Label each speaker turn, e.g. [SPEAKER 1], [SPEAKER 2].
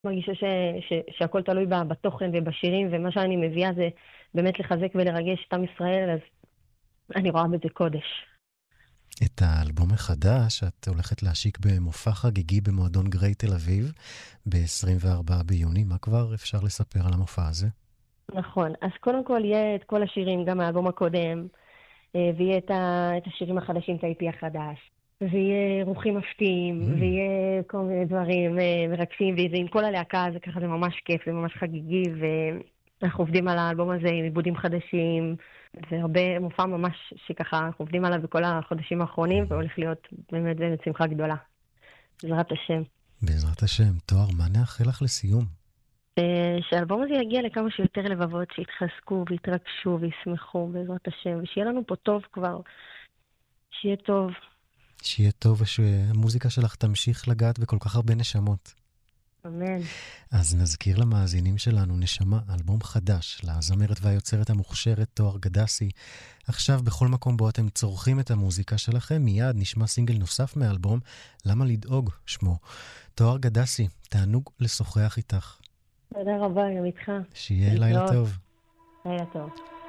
[SPEAKER 1] מרגישה שהכל תלוי בתוכן ובשירים, ומה שאני מביאה זה באמת לחזק ולרגש את עם ישראל, אז אני רואה בזה קודש.
[SPEAKER 2] את האלבום החדש את הולכת להשיק במופע חגיגי במועדון גריי תל אביב ב-24 ביוני. מה כבר אפשר לספר על המופע הזה?
[SPEAKER 1] נכון, אז קודם כל יהיה את כל השירים, גם מהאלבום הקודם, ויהיה את השירים החדשים, את ה-IP החדש, ויהיה רוחים מפתיעים, ויהיה כל מיני דברים מרגשים, ועם כל הלהקה, זה ככה, זה ממש כיף, זה ממש חגיגי, ואנחנו עובדים על האלבום הזה עם עיבודים חדשים, זה הרבה מופע ממש שככה, אנחנו עובדים עליו בכל החודשים האחרונים, והולך להיות באמת שמחה גדולה. בעזרת השם.
[SPEAKER 2] בעזרת השם. תואר, מה נאחל לך לסיום?
[SPEAKER 1] שהאלבום הזה יגיע לכמה שיותר לבבות, שיתחזקו ויתרגשו וישמחו בעזרת השם, ושיהיה לנו פה טוב כבר, שיהיה טוב.
[SPEAKER 2] שיהיה טוב ושהמוזיקה שלך תמשיך לגעת בכל כך הרבה נשמות.
[SPEAKER 1] אמן.
[SPEAKER 2] אז נזכיר למאזינים שלנו נשמה, אלבום חדש לזמרת והיוצרת המוכשרת תואר גדסי. עכשיו בכל מקום בו אתם צורכים את המוזיקה שלכם, מיד נשמע סינגל נוסף מהאלבום, למה לדאוג שמו. תואר גדסי, תענוג לשוחח איתך.
[SPEAKER 1] תודה רבה, גם איתך.
[SPEAKER 2] שיהיה לילה טוב.
[SPEAKER 1] לילה טוב.